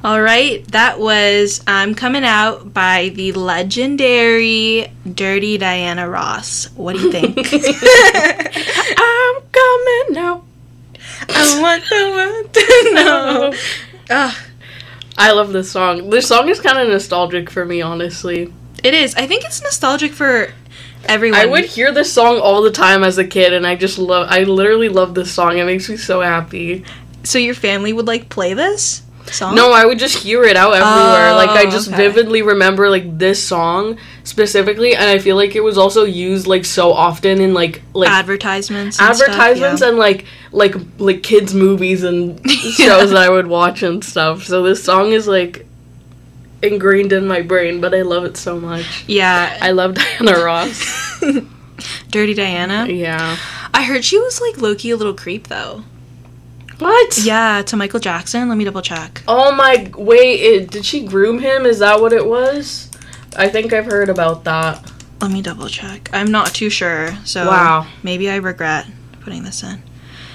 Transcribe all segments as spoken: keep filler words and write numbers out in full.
All right, that was I'm Coming Out by the legendary Dirty Diana Ross. What do you think? I'm coming out. I want the world to know. Ugh. I love this song. This song is kind of nostalgic for me, honestly. It is. I think it's nostalgic for everyone. I would hear this song all the time as a kid, and I just love, I literally love this song. It makes me so happy. So your family would, like, play this song? No, I would just hear it out everywhere. Oh, like, I just okay. vividly remember, like, this song specifically, and I feel like it was also used, like, so often in, like... like advertisements and Advertisements stuff, yeah. and, like, like, like, kids' movies and shows that I would watch and stuff. So this song is, like, ingrained in my brain, but I love it so much. Yeah. I love Diana Ross. Dirty Diana? Yeah. I heard she was, like, low-key a little creep, though. What? Yeah, to Michael Jackson. Let me double check. Oh my, wait, it, did she groom him? Is that what it was? I think I've heard about that. Let me double check. I'm not too sure, so Wow. maybe I regret putting this in.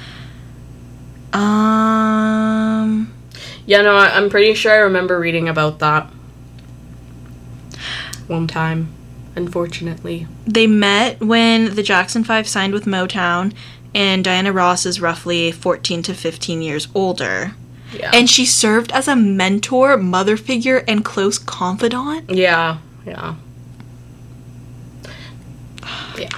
Um... Yeah, no, I, I'm pretty sure I remember reading about that. One time, unfortunately. They met when the Jackson five signed with Motown, and Diana Ross is roughly fourteen to fifteen years older. Yeah. And she served as a mentor, mother figure, and close confidant? Yeah, yeah. Yeah.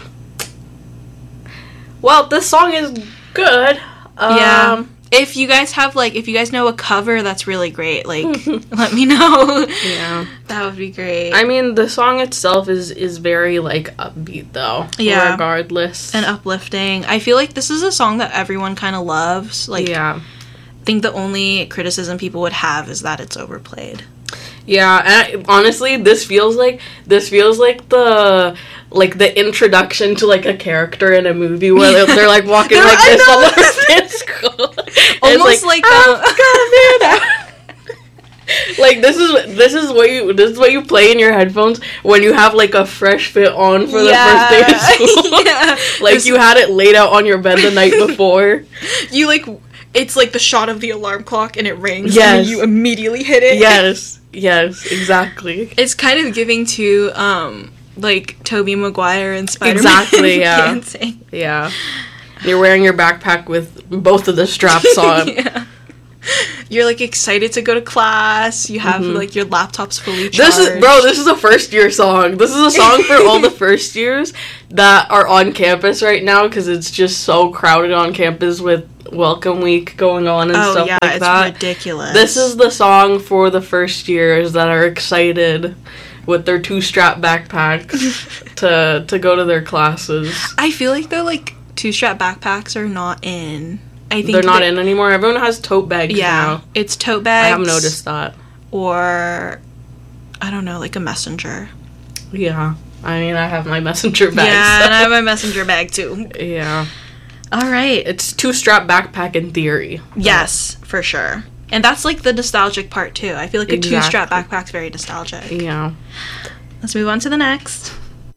Well, this song is good. Um, Yeah. If you guys have, like, if you guys know a cover that's really great, like, let me know. Yeah. That would be great. I mean, the song itself is, is very, like, upbeat, though. Yeah. Regardless. And uplifting. I feel like this is a song that everyone kind of loves. Like, yeah. I think the only criticism people would have is that it's overplayed. Yeah, and I, honestly, this feels like, this feels like the, like, the introduction to, like, a character in a movie where they're, they're like, walking They're- like I this know. on the school. Almost like, "I'm the... coming out." Like, this is, this is what you, this is what you play in your headphones when you have, like, a fresh fit on for the Yeah. first day of school. Yeah. Like, This- you had it laid out on your bed the night before. You, like, it's like the shot of the alarm clock and it rings, Yes. and then you immediately hit it. Yes, yes, exactly. It's kind of giving to, um, like, Tobey Maguire and Spider-Man Exactly, yeah. dancing. Yeah. You're wearing your backpack with both of the straps on. Yeah. You're, like, excited to go to class. You have, Mhm. like, your laptops fully charged. This is, bro, this is a first year song. This is a song for all the first years that are on campus right now because it's just so crowded on campus with Welcome Week going on and oh, stuff yeah, like it's that. ridiculous. This is the song for the first years that are excited with their two strap backpacks to to go to their classes. I feel like, though, like, two-strap backpacks are not in. I think They're not that- in anymore. Everyone has tote bags Yeah. now. It's tote I bags. have noticed that. Or, I don't know, like a messenger. Yeah. I mean, I have my messenger bag. Yeah, so- and I have my messenger bag, too. Yeah. All right. It's two-strap backpack in theory. Yes, for sure. And that's, like, the nostalgic part, too. I feel like a Exactly. two-strap backpack's very nostalgic. Yeah. Let's move on to the next.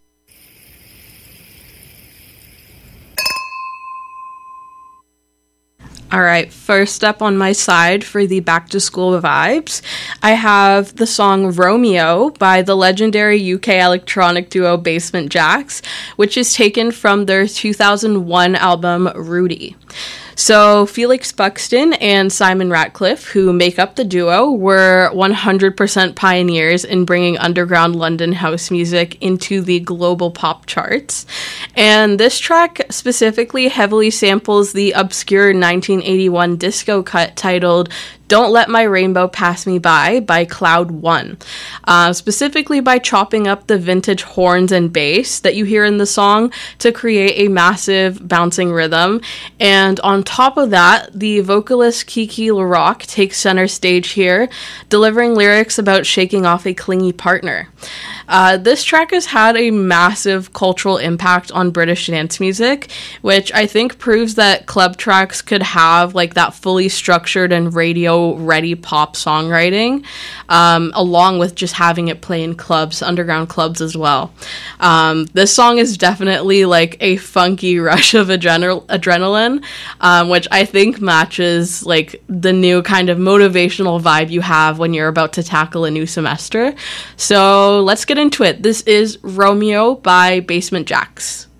All right, first up on my side for the back to school vibes, I have the song Romeo by the legendary U K electronic duo Basement Jaxx, which is taken from their two thousand one album Rudy. So Felix Buxton and Simon Ratcliffe, who make up the duo, were one hundred percent pioneers in bringing underground London house music into the global pop charts. And this track specifically heavily samples the obscure nineteen eighty-one disco cut titled Don't Let My Rainbow Pass Me By by Cloud One, uh, specifically by chopping up the vintage horns and bass that you hear in the song to create a massive bouncing rhythm. And on top of that, the vocalist Kiki LaRock takes center stage here, delivering lyrics about shaking off a clingy partner. Uh, this track has had a massive cultural impact on British dance music, which I think proves that club tracks could have like that fully structured and radio show-ready pop songwriting, um, along with just having it play in clubs, underground clubs as well. Um, this song is definitely like a funky rush of adrenal- adrenaline, um, which I think matches like the new kind of motivational vibe you have when you're about to tackle a new semester. So let's get into it. This is Romeo by Basement Jaxx.